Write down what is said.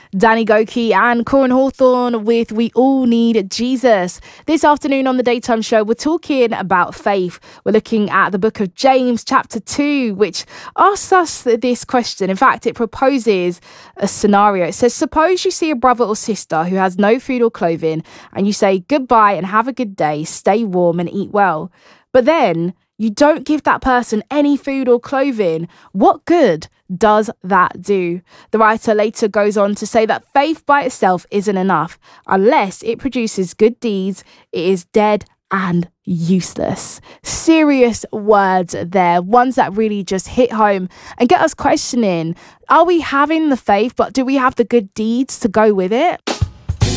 Danny Goki and Corin Hawthorne with We All Need Jesus. This afternoon on the Daytime Show, we're talking about faith. We're looking at the book of James chapter 2, which asks us this question. In fact, it proposes a scenario. It says, suppose you see a brother or sister who has no food or clothing and you say goodbye and have a good day, stay warm and eat well. But then you don't give that person any food or clothing. What good does that do? The writer later goes on to say that faith by itself isn't enough. Unless it produces good deeds, it is dead and useless. Serious words there, ones that really just hit home and get us questioning, are we having the faith, but do we have the good deeds to go with it?